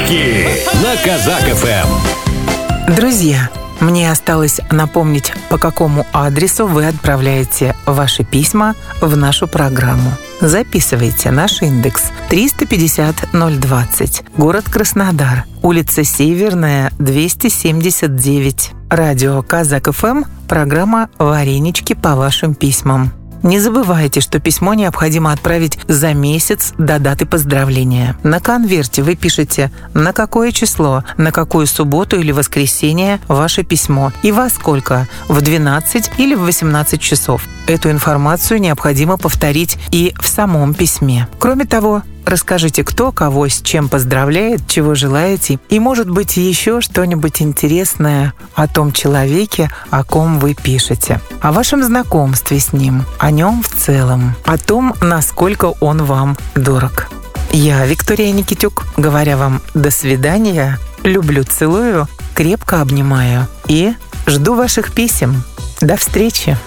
Подарки на Казак ФМ. Друзья, мне осталось напомнить, по какому адресу вы отправляете ваши письма в нашу программу. Записывайте наш индекс 350-020, город Краснодар, улица Северная, 279. Радио Казак ФМ, программа «Варенички по вашим письмам». Не забывайте, что письмо необходимо отправить за месяц до даты поздравления. На конверте вы пишете, на какое число, на какую субботу или воскресенье ваше письмо и во сколько, в 12 или в 18 часов. Эту информацию необходимо повторить и в самом письме. Кроме того, расскажите, кто кого с чем поздравляет, чего желаете, и, может быть, еще что-нибудь интересное о том человеке, о ком вы пишете, о вашем знакомстве с ним, о нем в целом, о том, насколько он вам дорог. Я, Виктория Никитюк, говоря вам до свидания, люблю, целую, крепко обнимаю и жду ваших писем. До встречи!